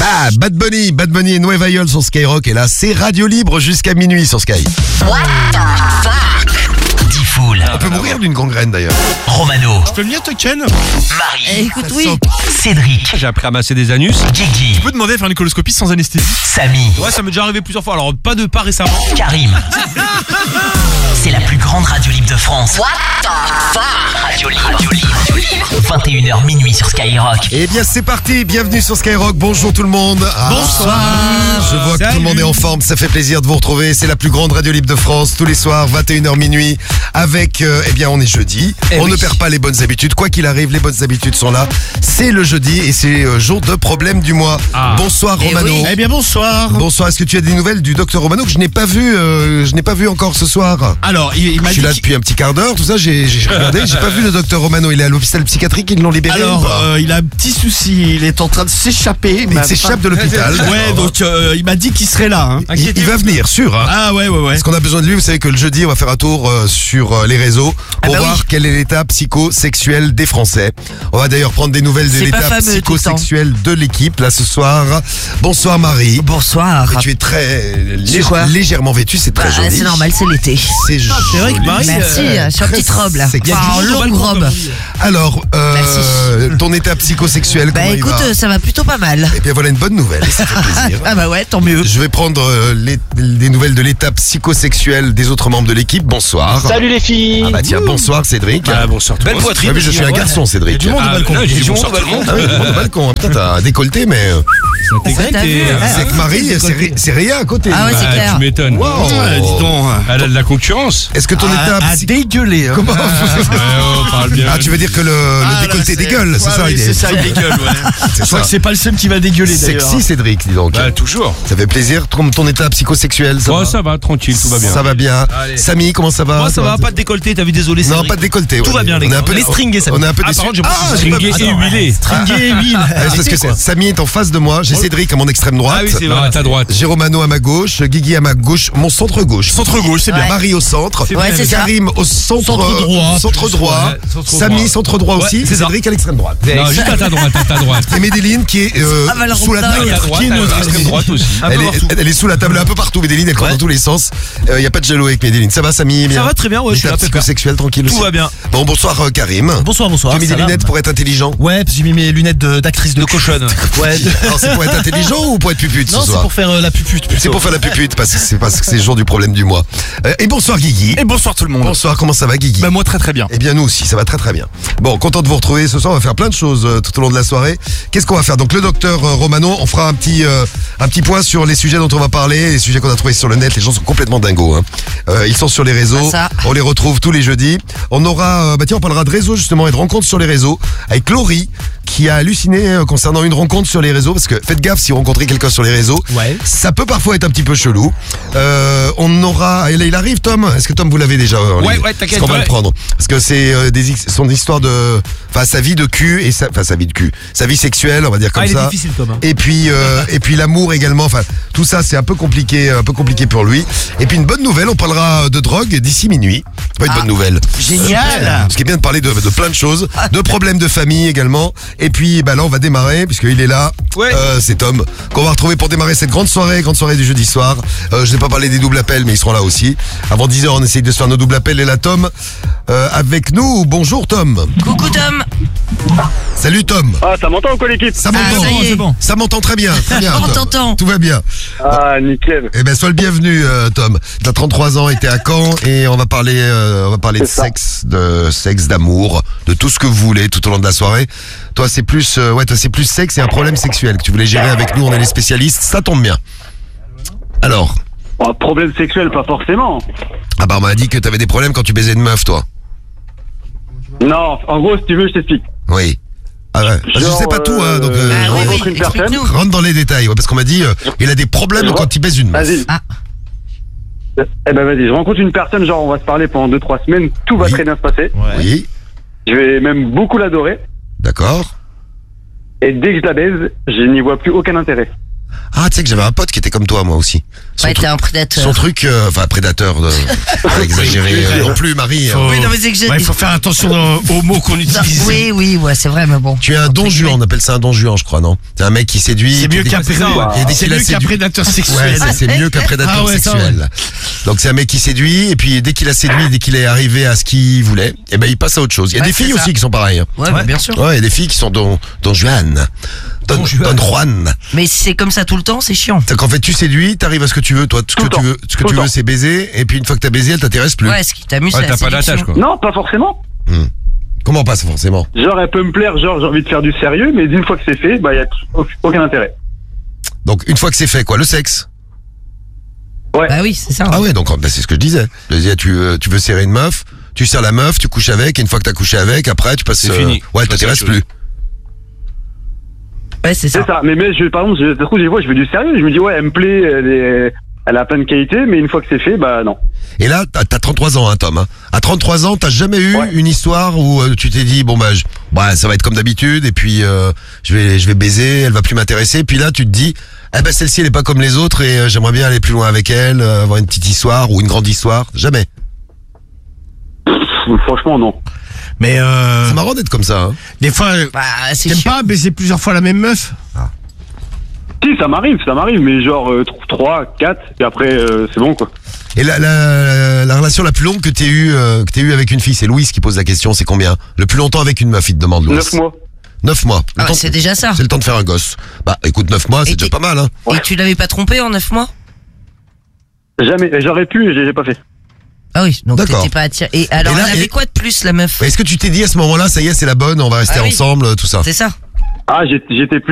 Ah, Bad Bunny et Nueva York sur Skyrock. Et là, c'est Radio Libre jusqu'à minuit sur Sky. What the fuck? Diffoul. On peut mourir d'une gangrène d'ailleurs. Romano. Je peux venir te ken? Marie. Écoute, oui. Cédric. J'ai appris à masser des anus. Guigui. Je peux demander à faire une coloscopie sans anesthésie? Samy. Ouais, ça m'est déjà arrivé plusieurs fois, alors pas récemment. Karim. C'est la plus grande radio libre de France. What the fuck? Radio Libre. 21h minuit sur Skyrock. Eh bien, c'est parti. Bienvenue sur Skyrock. Bonjour tout le monde. Bonsoir. Je vois que Salut. tout le monde est en forme. Ça fait plaisir de vous retrouver. C'est la plus grande radio libre de France. Tous les soirs, 21h minuit. Avec, eh bien, on est jeudi. On ne perd pas les bonnes habitudes. Quoi qu'il arrive, les bonnes habitudes sont là. C'est le jeudi et c'est jour de problème du mois. Bonsoir Romano. oui. Eh bien, bonsoir. Bonsoir. Est-ce que tu as des nouvelles du docteur Romano que je n'ai pas vu encore ce soir? Alors, il m'a Je dit suis là depuis un petit quart d'heure, tout ça, j'ai regardé, j'ai pas vu le docteur Romano, il est à l'hôpital psychiatrique, ils l'ont libéré ou pas? Alors, il a un petit souci, il est en train de s'échapper. Il s'échappe de l'hôpital. Ouais, donc il m'a dit qu'il serait là. Hein. Il va venir, sûr. Hein. Ah ouais. Parce qu'on a besoin de lui, vous savez que le jeudi, on va faire un tour sur les réseaux pour voir quel est l'état psychosexuel des Français. On va d'ailleurs prendre des nouvelles de C'est pas l'état fameux, psychosexuel de l'équipe, là, ce soir. Bonsoir Marie. Bonsoir. Et tu es très quoi légèrement vêtue, c'est très joli. C'est normal, c'est l'été. C'est joli. C'est vrai que Marie, Merci, je suis en petite robe là. C'est il y a Enfin, en du monde au longue balcon, robe. comme on dit. Alors, Merci. ton état psychosexuel, Bah comment écoute, il va? ça va plutôt pas mal. Eh bien voilà une bonne nouvelle, ça fait plaisir. Ah bah ouais, tant mieux. Je vais prendre des nouvelles de l'état psychosexuel des autres membres de l'équipe. Bonsoir. Salut les filles. Ah bah tiens, bonsoir Cédric. Bonsoir. Belle poitrine. Ah oui, je suis un garçon Cédric. Du monde au balcon. Ah oui, du monde au balcon. Ah oui, du monde au balcon. Putain, t'as un décolleté, mais T'es grec, t'as vu, c'est que Marie, c'est rien à côté. Ah ouais, c'est clair. Tu m'étonnes. Wow. Dis donc. Elle a de la concurrence. Est-ce que ton état dégueuler. Comment Parle bien. Ah, tu veux dire que le décolleté dégueule, c'est ça, il est. C'est ça, il dégueule, ouais. C'est Je crois ça. que c'est pas le seul qui va dégueuler d'ailleurs. Sexy Cédric, dis donc. Bah, toujours. Ça fait plaisir. Ton état psychosexuel, ça Bon, va? ça va, tranquille, tout va bien. Ça va bien. Allez. Samy, comment ça va? Moi ça va, pas de décolleté, t'as vu, désolé. Non, Cédric. pas de décolleté. Tout ouais. va bien, les On est gars. un peu On est stringé, ça On est un peu Ah, déçus. par contre, j'ai pas Ah, stringé j'ai pas- Stringé et huilé. Stringé et huile. C'est parce que Samy est en face de moi, j'ai Cédric à mon extrême droite. Ah oui, c'est Non, vrai. à ta droite. J'ai Romano à ma gauche, Guigui à ma gauche, mon centre gauche. Centre gauche, c'est bien. Ouais. Marie au centre, Ouais, c'est ça. Karim au centre droit. centre droit, Ouais, centre Samy droit. centre droit aussi, Ouais, c'est ça. Cédric à l'extrême droite. Non, juste à ta droite, Et Médéline qui est Ah, bah, alors, sous la on table. À ta droite, Qui est à notre l'extrême droite aussi. Un peu partout. Elle est sous la table, elle est un peu partout, Médéline, elle court dans tous les sens. Il y a pas de jaloux avec Médéline. Ça va Samy? Bien. Ça va très bien, ouais, je suis L'état là, pépère. psychosexuel tranquille Tout aussi. va bien. Bon, bonsoir Karim. Bonsoir. Tu as mis ça des va lunettes pour être intelligent? Ouais, parce que j'ai mis mes lunettes d'actrice de cochonne. Ouais. Alors c'est pour être intelligent ou pour être pupute Non, ce c'est soir? pour faire la pupute. C'est plutôt. pour faire la pupute parce que c'est le jour du problème du mois. Et bonsoir Guigui. Et bonsoir tout le monde. Bonsoir, comment ça va Guigui? Bah moi très très bien. Eh bien nous aussi, ça va très très bien. Bon, content de vous retrouver ce soir, on va faire plein de choses tout au long de la soirée. Qu'est-ce qu'on va faire? Donc le docteur Romano, on fera un petit point sur les sujets dont on va parler, les sujets qu'on a trouvés sur le net, les gens sont complètement dingos. Hein. Ils sont sur les réseaux, Ah, ça. on les retrouve tous les jeudis. On aura, on parlera de réseaux justement et de rencontres sur les réseaux avec Laurie qui a halluciné concernant une rencontre sur les réseaux parce que faites gaffe si vous rencontrez quelqu'un sur les réseaux, Ouais. ça peut parfois être un petit peu chelou. On aura, il arrive Tom. Est-ce que Tom vous l'avez déjà en ligne? Ouais, t'inquiète. Parce qu'on va Ouais. le prendre parce que c'est son histoire de, sa vie de cul et sa vie de cul, sa vie sexuelle, on va dire comme Ah, il est ça. difficile Tom. Hein. Et puis l'amour également. Enfin, tout ça c'est un peu compliqué pour lui. Et puis une bonne nouvelle, on parlera de drogue d'ici minuit. C'est pas une bonne nouvelle. Génial. Ce qui est bien de parler de plein de choses, de problèmes de famille également. Et puis là on va démarrer puisqu'il est là. Ouais. C'est Tom qu'on va retrouver pour démarrer cette grande soirée du jeudi soir. Je n'ai pas parlé des doubles appels mais ils seront là aussi. Avant 10h on essaye de se faire nos doubles appels. Et là Tom avec nous. Bonjour Tom. Coucou Tom. Salut Tom. Ah, ça m'entend ou quoi l'équipe? Ça Ah, m'entend. ça y est. C'est bon. Ça m'entend très bien. Très bien On Tom. t'entend. Tout va bien. Ah, nickel. Eh ben sois le bienvenu Tom. T'as 33 ans et t'es à Caen et on va parler de C'est ça. sexe, d'amour, de tout ce que vous voulez tout au long de la soirée. Toi c'est plus sexe et un problème sexuel que tu voulais gérer avec nous, on est les spécialistes, ça tombe bien. Alors, Oh, problème sexuel, pas forcément. on m'a dit que t'avais des problèmes quand tu baisais une meuf toi. Non, en gros, si tu veux, je t'explique. Oui. Ah ouais. Parce que je Genre, sais pas tout hein, donc je Ah oui, rencontre oui, une personne. explique-nous. rentre dans les détails ouais, parce qu'on m'a dit il a des problèmes quand il baise une meuf. Vas-y. Ah. Eh ben vas-y, je rencontre une personne, genre on va se parler pendant 2-3 semaines, tout va Oui. très bien se passer. Oui, Je vais même beaucoup l'adorer. d'accord. Et dès que je la baise, je n'y vois plus aucun intérêt. Ah, tu sais que j'avais un pote qui était comme toi, moi aussi. Ouais, t'es un prédateur. Son truc, enfin prédateur, pas exagéré non plus, Marie. Faut- Oui, non, mais c'est que j'ai. Ouais, il faut faire attention aux mots qu'on utilise. Oui, ouais, c'est vrai, mais bon. Tu es un don juan, on appelle ça un don juan, je crois, non? C'est un mec qui séduit. C'est mieux qui- qu'un prédateur. Et dès C'est qu'il a mieux qu'un séduit- prédateur Ouais, sexuel. ça, c'est mieux qu'un prédateur Ah ouais, ça, sexuel. Donc c'est un mec qui séduit, et puis dès qu'il a séduit, dès qu'il est arrivé à ce qu'il voulait, eh ben il passe à autre chose. Il y a Ouais, des filles c'est ça. aussi qui sont pareilles. Hein. Ouais, bah, bien sûr. Ouais, il y a des filles qui sont don Juan. Don Juan. Mais si c'est comme ça tout le temps, c'est chiant. C'est qu'en fait tu séduis, t'arrives à ce que tu veux, toi, ce Tout que le tu temps. veux, ce que Tout tu le veux temps. c'est baiser, et puis une fois que t'as baisé, elle t'intéresse plus. Ouais, ce qui t'amuse, Ouais, c'est la t'as pas séduction. d'attache, quoi. Non, pas forcément. Comment pas forcément? Genre, elle peut me plaire, genre, j'ai envie de faire du sérieux, mais d'une fois que c'est fait, bah, y a aucun intérêt. Donc une fois que c'est fait, quoi, le sexe. Ouais. Bah oui, c'est ça. Ah ouais, donc bah, c'est ce que je disais. Je disais, tu veux serrer une meuf, tu serres la meuf, tu couches avec, et une fois que t'as couché avec, après tu passes. C'est fini. Ouais, Tu passes à t'intéresses autre chose. plus. Ouais, c'est ça. C'est ça. Mais par exemple, je trouve, des fois, je veux du sérieux. Je me dis, ouais, elle me plaît, elle a plein de qualités, mais une fois que c'est fait, bah, non. Et là, t'as 33 ans, hein, Tom. Hein. À 33 ans, t'as jamais eu Ouais. une histoire où tu t'es dit, bon bah, ça va être comme d'habitude, et puis je vais baiser, elle va plus m'intéresser. Puis là, tu te dis, eh ben celle-ci, elle est pas comme les autres, et j'aimerais bien aller plus loin avec elle, avoir une petite histoire ou une grande histoire. Jamais. Franchement, non. Mais C'est marrant d'être comme ça. Hein. des fois, Bah, c'est t'aimes chiant. pas baiser plusieurs fois la même meuf? Si, ça m'arrive, mais genre 3, 4, et après, c'est bon, quoi. Et la relation la plus longue que t'aies eu avec une fille, c'est Louis qui pose la question. C'est combien? Le plus longtemps avec une meuf, il te demande, Louis. 9 mois. 9 mois. Le Ah, temps- c'est déjà ça. C'est le temps de faire un gosse. Bah, écoute, 9 mois, c'est Et déjà t'es- pas mal, hein. Et tu l'avais pas trompé en 9 mois? Jamais. J'aurais pu, j'ai pas fait. Ah oui, donc D'accord. t'étais pas attiré. Et alors, Et là, elle avait et- quoi de plus, la meuf? Est-ce que tu t'es dit à ce moment-là, ça y est, c'est la bonne, on va rester Ah oui. ensemble, tout ça? C'est ça. Ah, j'étais plus